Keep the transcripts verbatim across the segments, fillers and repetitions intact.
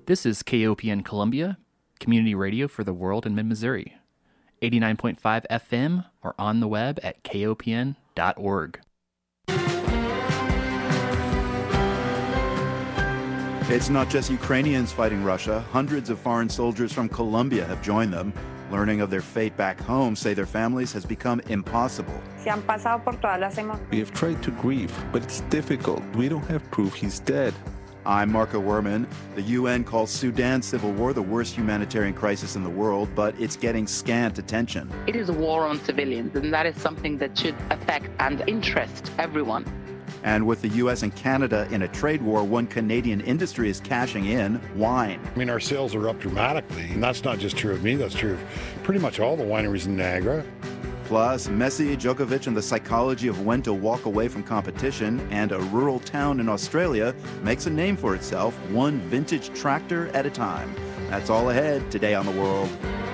This is K O P N Columbia, community radio for the world in mid-Missouri. eighty-nine point five F M or on the web at K O P N dot org. It's not just Ukrainians fighting Russia. Hundreds of foreign soldiers from Colombia have joined them. Learning of their fate back home, say their families, has become impossible. We have tried to grieve, but it's difficult. We don't have proof he's dead. I'm Marco Werman. The U N calls Sudan's civil war the worst humanitarian crisis in the world, but it's getting scant attention. It is a war on civilians, and that is something that should affect and interest everyone. And with the U S and Canada in a trade war, one Canadian industry is cashing in: wine. I mean, our sales are up dramatically, and that's not just true of me, that's true of pretty much all the wineries in Niagara. Plus, Messi, Djokovic, and the psychology of when to walk away from competition, and a rural town in Australia makes a name for itself, one vintage tractor at a time. That's all ahead today on The World.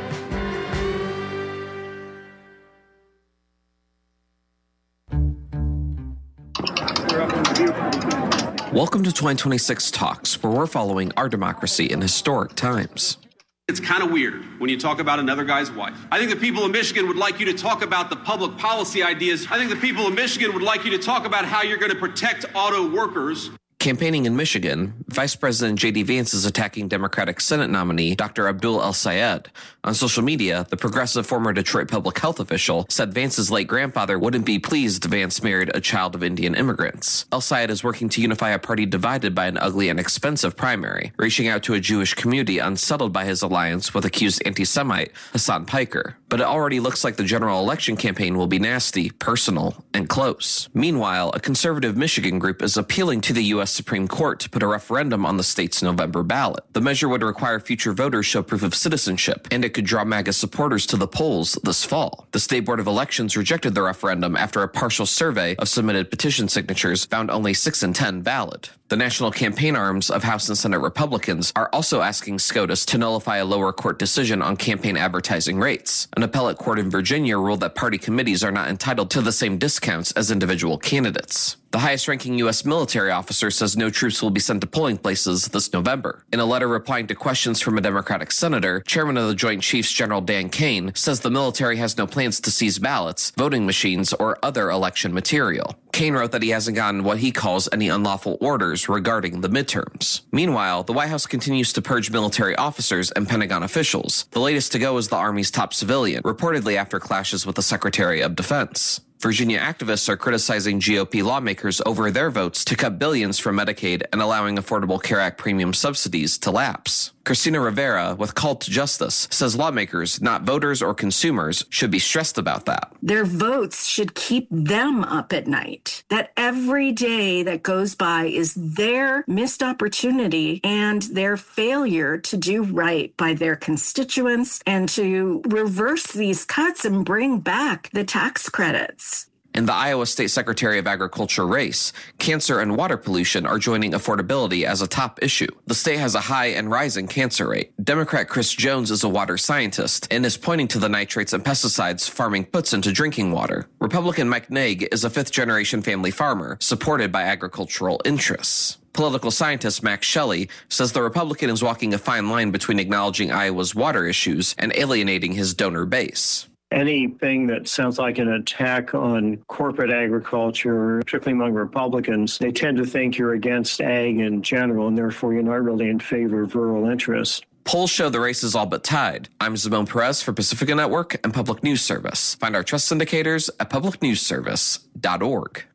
Welcome to twenty twenty-six Talks, where we're following our democracy in historic times. It's kind of weird when you talk about another guy's wife. I think the people of Michigan would like you to talk about the public policy ideas. I think the people of Michigan would like you to talk about how you're going to protect auto workers. Campaigning in Michigan, Vice President J D Vance is attacking Democratic Senate nominee Doctor Abdul El-Sayed. On social media, the progressive former Detroit public health official said Vance's late grandfather wouldn't be pleased Vance married a child of Indian immigrants. El-Sayed is working to unify a party divided by an ugly and expensive primary, reaching out to a Jewish community unsettled by his alliance with accused anti-Semite Hassan Piker. But it already looks like the general election campaign will be nasty, personal, and close. Meanwhile, a conservative Michigan group is appealing to the U S Supreme Court to put a referendum on the state's November ballot. The measure would require future voters show proof of citizenship, and it could draw MAGA supporters to the polls this fall. The State Board of Elections rejected the referendum after a partial survey of submitted petition signatures found only six in ten valid. The national campaign arms of House and Senate Republicans are also asking SCOTUS to nullify a lower court decision on campaign advertising rates. An appellate court in Virginia ruled that party committees are not entitled to the same discounts as individual candidates. The highest-ranking U S military officer says no troops will be sent to polling places this November. In a letter replying to questions from a Democratic senator, Chairman of the Joint Chiefs General Dan Kane says the military has no plans to seize ballots, voting machines, or other election material. Kane wrote that he hasn't gotten what he calls any unlawful orders regarding the midterms. Meanwhile, the White House continues to purge military officers and Pentagon officials. The latest to go is the Army's top civilian, reportedly after clashes with the Secretary of Defense. Virginia activists are criticizing G O P lawmakers over their votes to cut billions from Medicaid and allowing Affordable Care Act premium subsidies to lapse. Christina Rivera, with Call to Justice, says lawmakers, not voters or consumers, should be stressed about that. Their votes should keep them up at night. That every day that goes by is their missed opportunity and their failure to do right by their constituents and to reverse these cuts and bring back the tax credits. In the Iowa State Secretary of Agriculture race, cancer and water pollution are joining affordability as a top issue. The state has a high and rising cancer rate. Democrat Chris Jones is a water scientist and is pointing to the nitrates and pesticides farming puts into drinking water. Republican Mike Naig is a fifth-generation family farmer supported by agricultural interests. Political scientist Max Shelley says the Republican is walking a fine line between acknowledging Iowa's water issues and alienating his donor base. Anything that sounds like an attack on corporate agriculture, particularly among Republicans, they tend to think you're against ag in general, and therefore you're not really in favor of rural interests. Polls show the race is all but tied. I'm Zimone Perez for Pacifica Network and Public News Service. Find our trust indicators at public news service dot org.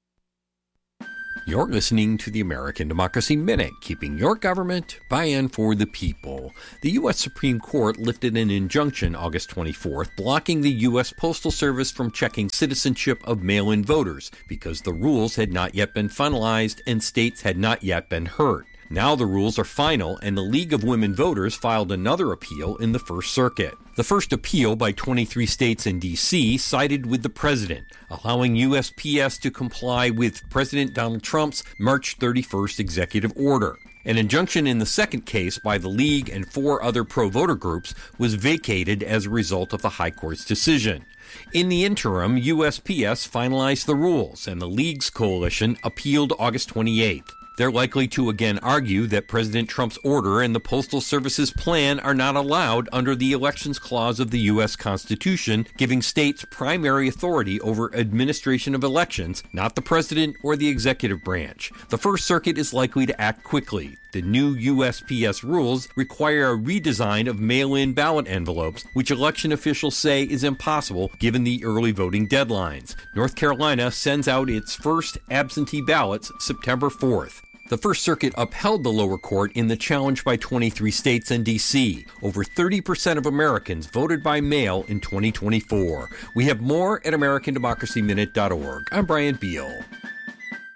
You're listening to the American Democracy Minute, keeping your government by and for the people. The U S Supreme Court lifted an injunction August twenty-fourth blocking the U S Postal Service from checking citizenship of mail-in voters because the rules had not yet been finalized and states had not yet been heard. Now the rules are final, and the League of Women Voters filed another appeal in the First Circuit. The first appeal by twenty-three states and D C sided with the president, allowing U S P S to comply with President Donald Trump's March thirty-first executive order. An injunction in the second case by the League and four other pro-voter groups was vacated as a result of the High Court's decision. In the interim, U S P S finalized the rules, and the League's coalition appealed August twenty-eighth. They're likely to again argue that President Trump's order and the Postal Service's plan are not allowed under the Elections Clause of the U S Constitution, giving states primary authority over administration of elections, not the president or the executive branch. The First Circuit is likely to act quickly. The new U S P S rules require a redesign of mail-in ballot envelopes, which election officials say is impossible given the early voting deadlines. North Carolina sends out its first absentee ballots September fourth. The First Circuit upheld the lower court in the challenge by twenty-three states and D C. Over thirty percent of Americans voted by mail in twenty twenty-four. We have more at American Democracy Minute dot org. I'm Brian Beal.